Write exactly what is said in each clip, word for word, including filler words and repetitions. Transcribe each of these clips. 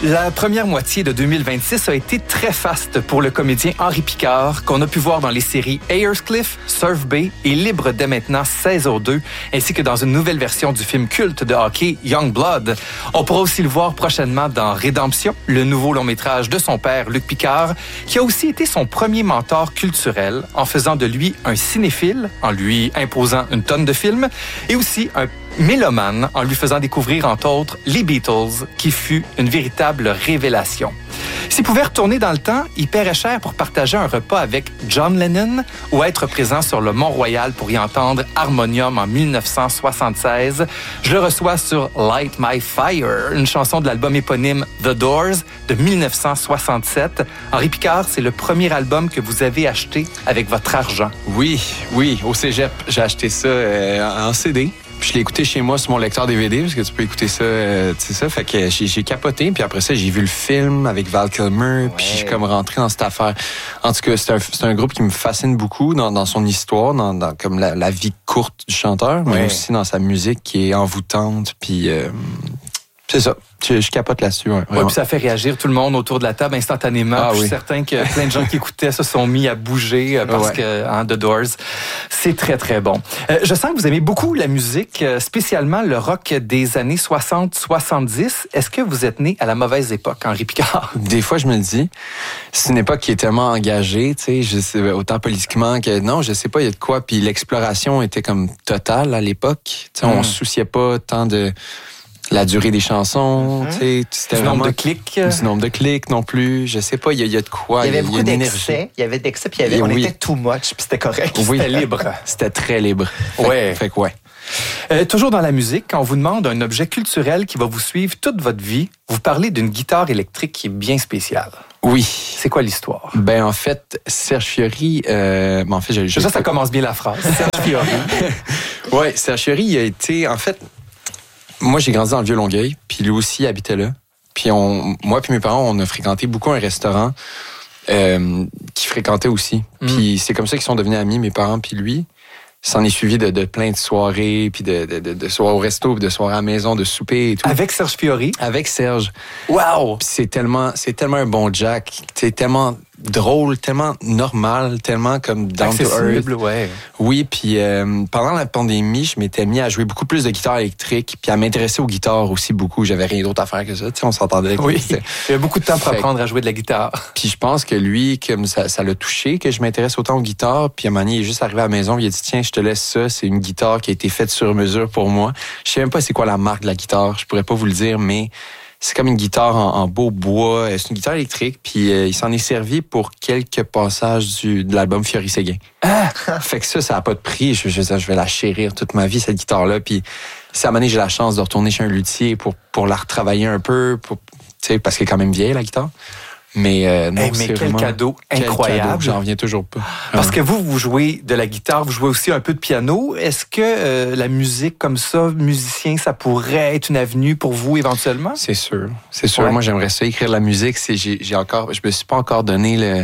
La première moitié de deux mille vingt-six a été très faste pour le comédien Henri Picard, qu'on a pu voir dans les séries Ayers Cliff, Surf Bay et Libre dès maintenant saison deux, ainsi que dans une nouvelle version du film culte de hockey Young Blood. On pourra aussi le voir prochainement dans Rédemption, le nouveau long-métrage de son père Luc Picard, qui a aussi été son premier mentor culturel en faisant de lui un cinéphile, en lui imposant une tonne de films, et aussi un mélomane en lui faisant découvrir entre autres les Beatles, qui fut une véritable révélation. S'il pouvait retourner dans le temps, il paierait cher pour partager un repas avec John Lennon ou être présent sur le Mont-Royal pour y entendre Harmonium en dix-neuf cent soixante-seize. Je le reçois sur Light My Fire, une chanson de l'album éponyme The Doors de dix-neuf cent soixante-sept. Henri Picard, c'est le premier album que vous avez acheté avec votre argent. Oui, oui, au cégep, j'ai acheté ça euh, en C D. Puis je l'ai écouté chez moi sur mon lecteur D V D, parce que tu peux écouter ça, euh, tu sais ça. Fait que j'ai, j'ai capoté, puis après ça, j'ai vu le film avec Val Kilmer, ouais. Puis je suis comme rentré dans cette affaire. En tout cas, c'est un, c'est un groupe qui me fascine beaucoup dans, dans son histoire, dans, dans comme la, la vie courte du chanteur, mais ouais. Aussi dans sa musique qui est envoûtante, puis euh, c'est ça. Je, je capote là-dessus. Ouais, ouais, puis ça fait réagir tout le monde autour de la table instantanément. Ah, je suis oui. certain que plein de gens qui écoutaient se sont mis à bouger parce ouais. que hein, The Doors, c'est très, très bon. Euh, je sens que vous aimez beaucoup la musique, spécialement le rock des années soixante soixante-dix. Est-ce que vous êtes né à la mauvaise époque, Henri Picard? Des fois, je me le dis. C'est une époque qui est tellement engagée, tu sais, je sais, autant politiquement que... Non, je sais pas, il y a de quoi. Puis l'exploration était comme totale à l'époque. Tu sais, mm. on se souciait pas tant de... La durée des chansons, mm-hmm. tu sais, c'était du vraiment... nombre de clics. Du nombre de clics non plus, je sais pas, il y, y a de quoi. Il y avait beaucoup y d'excès, il y avait d'excès, puis il y avait, on oui. était too much, puis c'était correct. Oui. C'était libre. C'était très libre. Fait, ouais. Fait que ouais. Euh, toujours dans la musique, quand on vous demande un objet culturel qui va vous suivre toute votre vie, vous parlez d'une guitare électrique qui est bien spéciale. Oui. C'est quoi l'histoire? Ben en fait, Serge Fiori... Euh, ben, en fait, j'ai, j'ai ça, ça commence bien la phrase. Serge Fiori. Ouais, Serge Fiori, il a été... En fait... Moi, j'ai grandi dans le Vieux-Longueuil, puis lui aussi habitait là. Puis on, moi puis mes parents, on a fréquenté beaucoup un restaurant euh, qui fréquentait aussi. Mm. Puis c'est comme ça qu'ils sont devenus amis, mes parents puis lui. S'en est suivi de, de plein de soirées, puis de, de, de, de soirées au resto, puis de soirées à la maison, de souper et tout. Avec Serge Fiori? Avec Serge. Wow! Puis c'est tellement, c'est tellement un bon Jack. C'est tellement drôle, tellement normal, tellement comme down to earth. Ouais. Oui, puis euh, pendant la pandémie, je m'étais mis à jouer beaucoup plus de guitare électrique, puis à m'intéresser aux guitares aussi beaucoup. J'avais rien d'autre à faire que ça. Tu sais, on s'entendait. Oui. Il y a beaucoup de temps pour fait... apprendre à jouer de la guitare. Puis je pense que lui, comme ça, ça l'a touché, que je m'intéresse autant aux guitares. Puis à un moment donné, il est juste arrivé à la maison, il a dit tiens, je te laisse ça. C'est une guitare qui a été faite sur mesure pour moi. Je sais même pas c'est quoi la marque de la guitare. Je pourrais pas vous le dire, mais c'est comme une guitare en, en beau bois. C'est une guitare électrique, puis euh, il s'en est servi pour quelques passages du, de l'album Fiori-Séguin. Ah! Fait que ça, ça a pas de prix. Je, je, je vais la chérir toute ma vie, cette guitare-là. Puis si à un moment donné, j'ai la chance de retourner chez un luthier pour, pour la retravailler un peu, pour, parce qu'elle est quand même vieille, la guitare. Mais euh, non, hey, mais c'est quel vraiment... cadeau incroyable. Quel cadeau, j'en reviens toujours pas. Parce que vous, vous jouez de la guitare, vous jouez aussi un peu de piano. Est-ce que euh, la musique comme ça, musicien, ça pourrait être une avenue pour vous éventuellement? C'est sûr, c'est sûr. Ouais. Moi, j'aimerais ça écrire de la musique. C'est, j'ai, j'ai encore, je me suis pas encore donné le...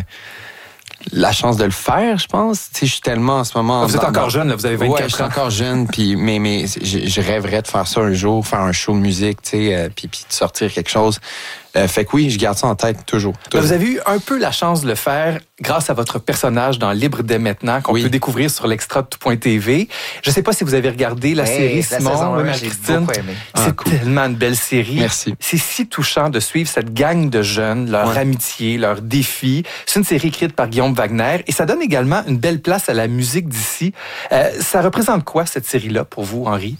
la chance de le faire, je pense. Tu sais, je suis tellement en ce moment... Vous êtes encore jeune, là, vous avez vingt-quatre ans. Ouais, je suis encore jeune, puis mais mais je, je rêverais de faire ça un jour, faire un show de musique, tu sais, euh, puis puis de sortir quelque chose. Euh, fait que oui, je garde ça en tête toujours, toujours. Vous avez eu un peu la chance de le faire grâce à votre personnage dans Libre dès maintenant, qu'on oui. peut découvrir sur l'extra de tout point T V. Je sais pas si vous avez regardé la hey, série la Simon, un, Marie-Christine. C'est ah, cool. tellement une belle série. Merci. C'est si touchant de suivre cette gang de jeunes, leur ouais. amitié, leurs défis. C'est une série écrite par Guillaume Wagner et ça donne également une belle place à la musique d'ici. Euh, ça représente quoi, cette série-là, pour vous, Henri?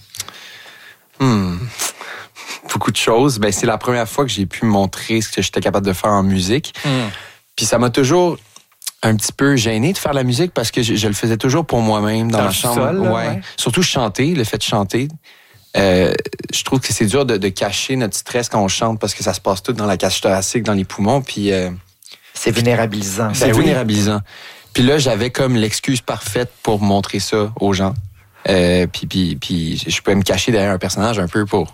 Hmm... Beaucoup de choses. Ben, c'est la première fois que j'ai pu montrer ce que j'étais capable de faire en musique. Mm. Puis ça m'a toujours un petit peu gêné de faire la musique parce que je, je le faisais toujours pour moi-même dans, dans la chambre. Sol, là, ouais. ouais. Surtout chanter, le fait de chanter. Euh, je trouve que c'est dur de, de cacher notre stress quand on chante parce que ça se passe tout dans la cage thoracique, dans les poumons. Puis euh, c'est vulnérabilisant. C'est ben vulnérabilisant. Oui. Puis là, j'avais comme l'excuse parfaite pour montrer ça aux gens. Euh, puis, puis, puis je pouvais me cacher derrière un personnage un peu pour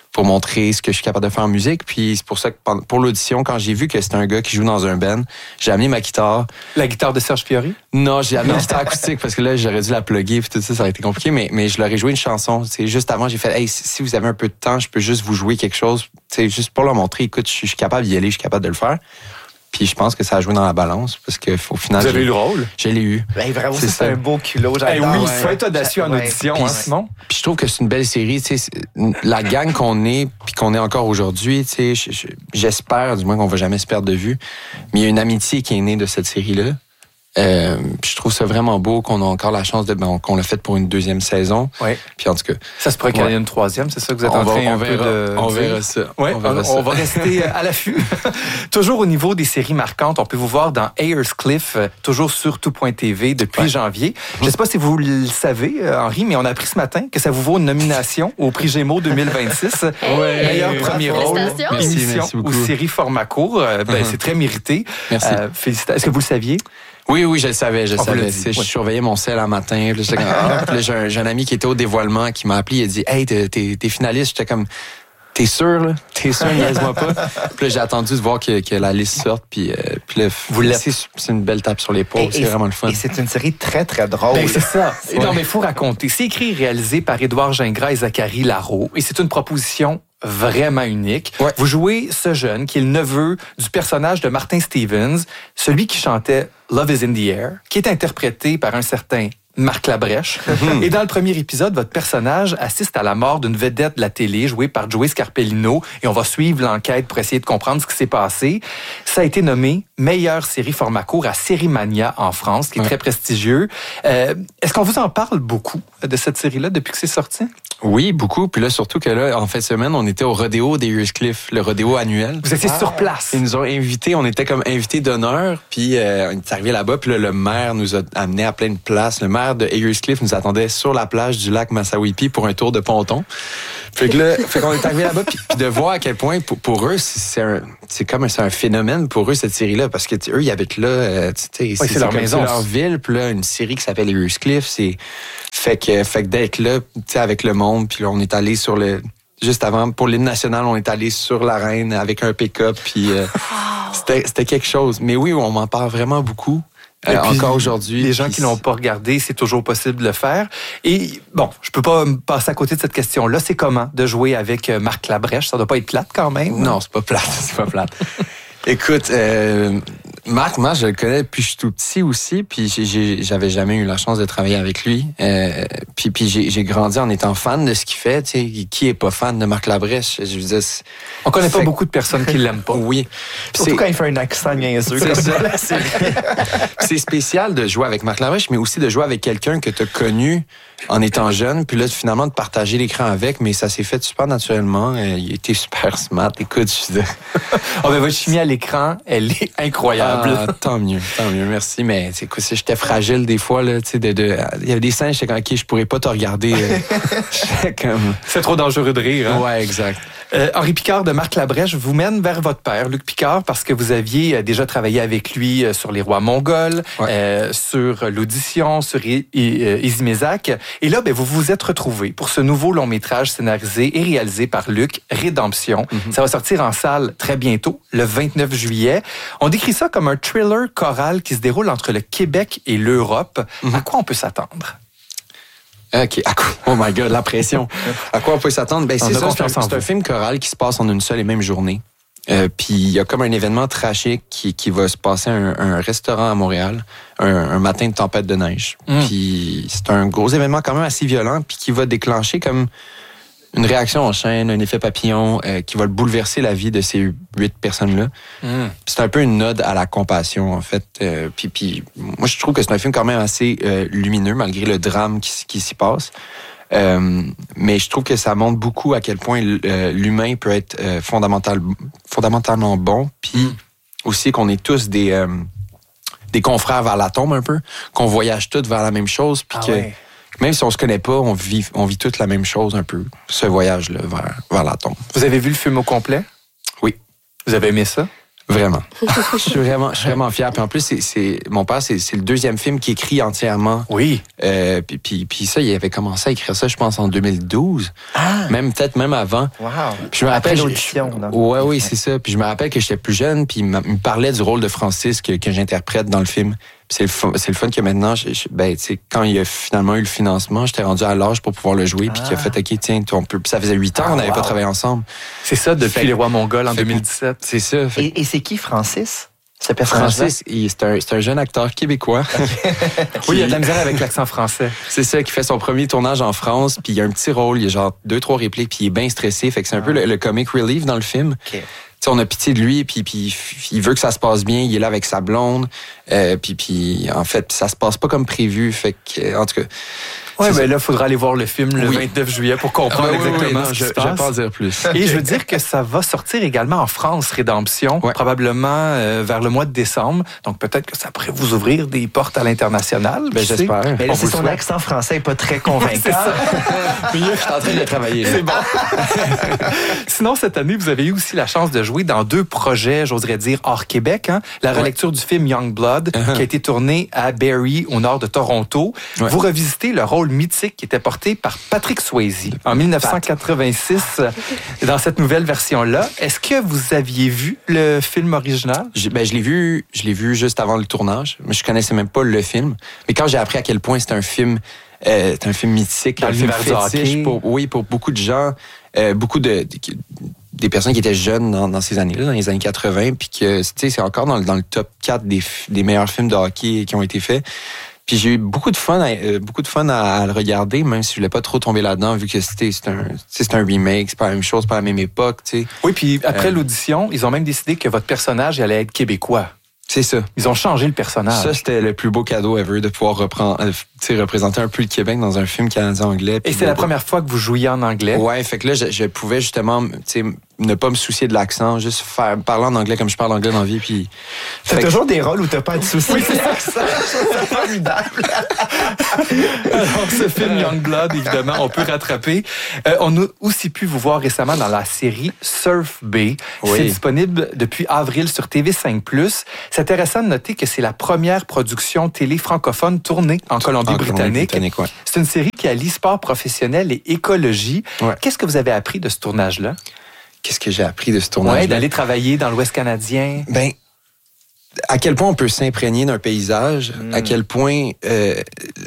pour montrer ce que je suis capable de faire en musique. Puis c'est pour ça que pour l'audition, quand j'ai vu que c'était un gars qui joue dans un band, j'ai amené ma guitare. La guitare de Serge Fiori? Non, j'ai amené une guitare acoustique parce que là, j'aurais dû la plugger puis tout ça, ça aurait été compliqué. Mais, mais je leur ai joué une chanson. C'est juste avant, j'ai fait, hey, si vous avez un peu de temps, je peux juste vous jouer quelque chose. C'est juste pour leur montrer, écoute, je suis capable d'y aller, je suis capable de le faire. Puis je pense que ça a joué dans la balance parce qu'au final. Vous avez eu le rôle? Je l'ai eu. Ben, vraiment, c'est, c'est un beau culot. J'adore. Hey, oui, ouais. faut être audacieux en audition, puis, hein, Simon. Puis je trouve que c'est une belle série. Tu sais, la gang qu'on est, puis qu'on est encore aujourd'hui, tu sais, j'espère, du moins, qu'on va jamais se perdre de vue. Mais il y a une amitié qui est née de cette série-là. Euh, puis je trouve ça vraiment beau qu'on a encore la chance de ben, qu'on l'a fait pour une deuxième saison. Ouais. Puis en tout cas, ça se pourrait qu'il y en ait une troisième, c'est ça que vous êtes on en train va, un on peu verra, de on dire? verra ça. Ouais, on, verra on, ça. on va rester à l'affût. Toujours au niveau des séries marquantes, on peut vous voir dans Ayers Cliff, toujours sur tout point t v depuis ouais. janvier. Je ne sais pas si vous le savez, Henri, mais on a appris ce matin que ça vous vaut une nomination au prix Gémeaux deux mille vingt-six. Ouais. Meilleur premier rôle, émission ou série format court. Ben, uh-huh. C'est très mérité. Merci. Euh, félicitations. Est-ce que vous le saviez? Oui, oui, je le savais, je le on savais. Je ouais. surveillais mon sel un matin. Puis là, ah, puis là j'ai, un, j'ai un ami qui était au dévoilement qui m'a appelé. Il a dit, hey, t'es, t'es, t'es finaliste. J'étais comme, t'es sûr, là? T'es sûr, niaise-moi pas. Puis là, j'ai attendu de voir que, que la liste sorte. Puis, euh, puis là, vous l'êtes. C'est, c'est une belle tape sur l'épaule. Et, c'est et vraiment le fun. Et c'est une série très, très drôle. Ben, c'est ça. Ouais. Non, mais il faut raconter. C'est écrit et réalisé par Édouard Gingras et Zachary Larreau. Et c'est une proposition vraiment unique. Ouais. Vous jouez ce jeune qui est le neveu du personnage de Martin Stevens, celui qui chantait Love is in the Air, qui est interprété par un certain Marc Labrèche. Mm-hmm. Et dans le premier épisode, votre personnage assiste à la mort d'une vedette de la télé jouée par Joey Scarpellino et on va suivre l'enquête pour essayer de comprendre ce qui s'est passé. Ça a été nommé meilleure série format court à Sérimania en France, qui est ouais. très prestigieux. Euh, est-ce qu'on vous en parle beaucoup de cette série-là depuis que c'est sorti? Oui, beaucoup. Puis là, surtout que là, en fin de semaine, on était au rodéo d'Ayers Cliff, le rodéo annuel. Vous étiez ah. sur place. Ils nous ont invités, on était comme invités d'honneur. Puis euh, on est arrivé là-bas, puis là, le maire nous a amenés à plein de places. Le maire de Ayers Cliff nous attendait sur la plage du lac Massawippi pour un tour de ponton. Fait que là, fait qu'on est arrivé là-bas, puis, puis de voir à quel point, pour, pour eux, c'est, un, c'est comme c'est un phénomène pour eux, cette série-là, parce que eux, ils habitent là, euh, tu sais, oui, c'est, c'est leur comme maison. C'est leur ville, puis là, une série qui s'appelle Ayers Cliff, c'est fait que, fait que d'être là, tu sais, avec le monde, puis là, on est allé sur le, juste avant, pour l'hymne national, on est allé sur l'arène avec un pick-up, puis euh, c'était, c'était quelque chose. Mais oui, on m'en parle vraiment beaucoup. Euh, encore aujourd'hui. Les gens qui l'ont pas regardé, c'est toujours possible de le faire. Et bon, je peux pas me passer à côté de cette question-là. C'est comment de jouer avec Marc Labrèche? Ça doit pas être plate quand même. Non, c'est pas plate, c'est pas plate. Écoute, euh, Marc, moi, je le connais depuis que je suis tout petit aussi, puis j'ai, j'ai, j'avais jamais eu la chance de travailler avec lui. Euh, puis puis j'ai, j'ai grandi en étant fan de ce qu'il fait. Tu sais, qui est pas fan de Marc Labrèche? Je veux dire, on connaît pas fait... beaucoup de personnes qui l'aiment pas. Oui. Surtout c'est... quand il fait un accent niaiseux. C'est ça. C'est... c'est spécial de jouer avec Marc Labrèche, mais aussi de jouer avec quelqu'un que tu as connu en étant jeune, puis là, finalement, de partager l'écran avec, mais ça s'est fait super naturellement. Euh, il était super smart. Écoute, je dis... oh, ben, votre chimie à l'écran, elle est incroyable. Ah, tant mieux, tant mieux, merci. Mais c'est quoi, j'étais fragile des fois, là, tu sais, de, de, il y avait des scènes, j'étais comme, OK, je pourrais pas te regarder. Euh, comme... C'est trop dangereux de rire, hein? Ouais, exact. Euh, Henri Picard de Marc Labrèche vous mène vers votre père, Luc Picard, parce que vous aviez déjà travaillé avec lui sur Les Rois Mongols, ouais. euh, sur l'audition, sur Izimézac. Et là, ben, vous vous êtes retrouvés pour ce nouveau long métrage scénarisé et réalisé par Luc, Rédemption. Mm-hmm. Ça va sortir en salle très bientôt, le vingt-neuf juillet. On décrit ça comme un thriller choral qui se déroule entre le Québec et l'Europe. Mm-hmm. À quoi on peut s'attendre? OK. À quoi? Oh my God, la pression. À quoi on peut s'attendre? Ben, c'est ça, c'est, un, c'est un film choral qui se passe en une seule et même journée. Euh, puis il y a comme un événement tragique qui, qui va se passer à un, un restaurant à Montréal, un, un matin de tempête de neige. Mm. Puis c'est un gros événement quand même assez violent, puis qui va déclencher comme une réaction en chaîne, un effet papillon euh, qui va bouleverser la vie de ces huit personnes-là. Mm. C'est un peu une ode à la compassion, en fait. Euh, puis, puis moi, je trouve que c'est un film quand même assez euh, lumineux, malgré le drame qui, qui s'y passe. Euh, mais je trouve que ça montre beaucoup à quel point euh, l'humain peut être euh, fondamental, fondamentalement bon, puis mm. aussi qu'on est tous des, euh, des confrères vers la tombe un peu, qu'on voyage tous vers la même chose, puis ah que ouais. même si on se connaît pas, on vit, on vit toute la même chose un peu, ce voyage-là vers, vers la tombe. Vous avez vu le film au complet? Oui. Vous avez aimé ça? Vraiment. je suis vraiment, je suis vraiment fier. Puis en plus, c'est, c'est mon père, c'est, c'est le deuxième film qu'il écrit entièrement. Oui. Euh, puis, puis, puis ça, il avait commencé à écrire ça, je pense, en deux mille douze. Ah. Même peut-être même avant. Wow. Puis je me rappelle. Après l'audition. Je, ouais, oui, c'est ça. Puis je me rappelle que j'étais plus jeune, puis il me parlait du rôle de Francis que, que j'interprète dans le film. Puis c'est le fun, c'est le fun que maintenant, je, je, ben, tu sais, quand il a finalement eu le financement, j'étais rendu à l'âge pour pouvoir le jouer, puis ah. qu'il a fait, OK, tiens, on peut. Puis ça faisait huit ans qu'on n'avait ah, wow. pas travaillé ensemble. C'est ça, depuis fait, Les Rois Mongols en deux mille dix-sept. C'est ça. Fait, et, et c'est qui, Francis? Ce personnage-là? Francis, il, c'est, un, c'est un jeune acteur québécois. qui, oui, il a de la misère avec l'accent français. C'est ça, qui fait son premier tournage en France, puis il a un petit rôle, il a genre deux, trois répliques, puis il est bien stressé, fait que c'est un ah. peu le, le comic relief dans le film. Okay. T'sais, on a pitié de lui, puis, puis il veut que ça se passe bien, il est là avec sa blonde, euh, puis, puis en fait, ça se passe pas comme prévu, fait que, en tout cas... Oui, mais là, il faudra aller voir le film le oui. vingt-neuf juillet pour comprendre ah, oui, exactement oui, oui, ce qui je, se passe. Je vais pas en dire plus. Et je veux dire que ça va sortir également en France, Rédemption, ouais. probablement euh, vers le mois de décembre. Donc peut-être que ça pourrait vous ouvrir des portes à l'international. Ben, j'espère. Mais là, si son accent français n'est pas très convaincant. Je suis en train de travailler. C'est bon. Sinon, cette année, vous avez eu aussi la chance de jouer dans deux projets, j'oserais dire, hors Québec. Hein? La relecture ouais. du film Young Blood, uh-huh. qui a été tourné à Barrie, au nord de Toronto. Ouais. Vous revisitez le rôle mythique qui était porté par Patrick Swayze en dix-neuf cent quatre-vingt-six dans cette nouvelle version-là. Est-ce que vous aviez vu le film original? Je, ben, je l'ai vu, je l'ai vu juste avant le tournage, mais je connaissais même pas le film. Mais quand j'ai appris à quel point c'est un film, euh, c'est un film mythique, dans un film fétiche pour, oui, pour beaucoup de gens, euh, beaucoup de, de des personnes qui étaient jeunes dans, dans ces années-là, dans les années quatre-vingt, puis que, tu sais, c'est encore dans, dans le top quatre des, des meilleurs films de hockey qui ont été faits. Puis j'ai eu beaucoup de fun, à, euh, beaucoup de fun à, à le regarder, même si je voulais pas trop tomber là-dedans, vu que c'était c'est un, c'est un remake, c'est pas la même chose, c'est pas la même époque, tu sais. Oui, puis après euh, l'audition, ils ont même décidé que votre personnage allait être québécois. C'est ça. Ils ont changé le personnage. Ça, c'était le plus beau cadeau ever, de pouvoir reprendre, euh, représenter un peu le Québec dans un film canadien-anglais. Et c'est de... la première fois que vous jouiez en anglais? Ouais, fait que là, je, je pouvais justement, tu sais, ne pas me soucier de l'accent, juste faire parler en anglais comme je parle anglais dans la vie, puis... T'as toujours que... des rôles où t'as pas à te soucier de l'accent. C'est formidable. Alors, ce film Young Blood, évidemment, on peut rattraper. Euh, on a aussi pu vous voir récemment dans la série Surf Bay. Oui. C'est disponible depuis avril sur T V cinq plus. C'est intéressant de noter que c'est la première production télé francophone tournée en Colombie-Britannique. Colombie ouais. C'est une série qui allie sport professionnel et écologie. Ouais. Qu'est-ce que vous avez appris de ce tournage-là? Qu'est-ce que j'ai appris de ce tournage-là? Ouais, d'aller travailler dans l'Ouest canadien. Ben, à quel point on peut s'imprégner d'un paysage, mm. à quel point euh,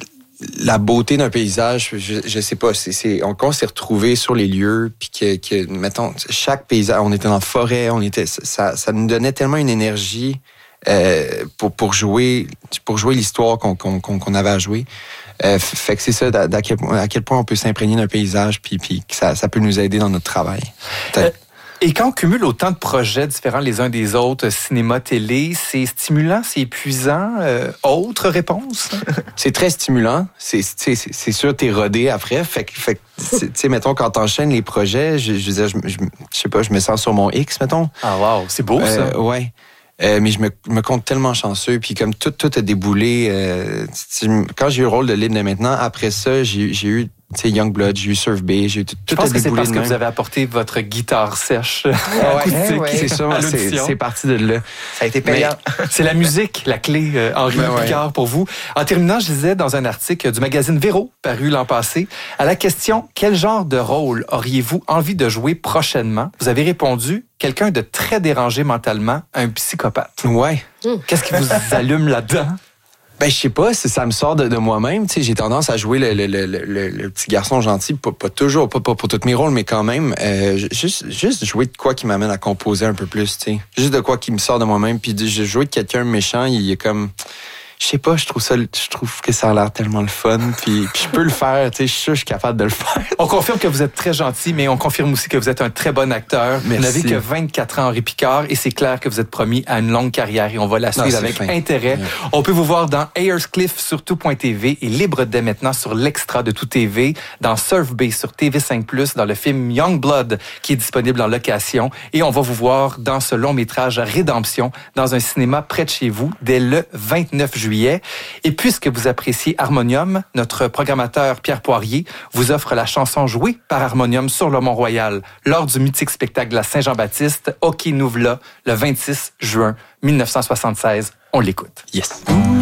la beauté d'un paysage, je, je sais pas, c'est, c'est, on, on s'est retrouvés sur les lieux, puis que, que, mettons, chaque paysage, on était dans la forêt, on était, ça, ça nous donnait tellement une énergie euh, pour, pour jouer, pour jouer l'histoire qu'on, qu'on, qu'on avait à jouer. Euh, fait que c'est ça, d'à, d'à quel, à quel point on peut s'imprégner d'un paysage, puis, puis que ça, ça peut nous aider dans notre travail. Euh, et quand on cumule autant de projets différents les uns des autres, cinéma, télé, c'est stimulant, c'est épuisant. Euh, autre réponse? C'est très stimulant. C'est, c'est, c'est sûr, t'es rodé après. Fait que, fait que tu sais, mettons, quand t'enchaînes les projets, je, je, je, je, je sais pas, je me sens sur mon X, mettons. Ah wow, c'est beau, euh, ça. Ouais. Euh, mais je me, me compte tellement chanceux, puis comme tout, tout a déboulé. Euh, quand j'ai eu le rôle de Libre de maintenant, après ça, j'ai, j'ai eu tu sais, Young Blood, j'ai eu Surf Bay, j'ai eu tout, tout Je pense a que c'est parce de que même. vous avez apporté votre guitare sèche ah ouais, acoustique. Ouais, c'est ça, c'est, c'est parti de là. Ça a été payant. Mais c'est la musique, la clé, euh, Henri ben Picard, ouais. pour vous. En terminant, je disais dans un article du magazine Véro, paru l'an passé, à la question « Quel genre de rôle auriez-vous envie de jouer prochainement ?» Vous avez répondu « Quelqu'un de très dérangé mentalement, un psychopathe. » Ouais. Qu'est-ce qui vous allume là-dedans? Ben, je sais pas, ça me sort de, de moi-même. Tu sais, j'ai tendance à jouer le, le, le, le, le petit garçon gentil, pas, pas toujours, pas, pas pour tous mes rôles, mais quand même, euh, juste, juste jouer de quoi qui m'amène à composer un peu plus, tu sais. Juste de quoi qui me sort de moi-même, puis je jouer de quelqu'un méchant, il est comme... Je sais pas, je trouve ça, je trouve que ça a l'air tellement le fun, puis, puis je peux le faire, tu sais, je suis sûr que je suis capable de le faire. On confirme que vous êtes très gentil, mais on confirme aussi que vous êtes un très bon acteur. Merci. Vous n'avez que vingt-quatre ans, Henri Picard, et c'est clair que vous êtes promis à une longue carrière, et on va la suivre non, avec fin. intérêt. Yeah. On peut vous voir dans Ayerscliff sur tout point t v et libre dès maintenant sur l'extra de tout T V, dans Surf Bay sur T V cinq plus, dans le film Young Blood qui est disponible en location, et on va vous voir dans ce long métrage Rédemption dans un cinéma près de chez vous dès le vingt-neuf juillet. juillet. Et puisque vous appréciez Harmonium, notre programmateur Pierre Poirier vous offre la chanson jouée par Harmonium sur le Mont-Royal lors du mythique spectacle de la Saint-Jean-Baptiste, OK nous v'là, le vingt-six juin mille neuf cent soixante-seize. On l'écoute. Yes.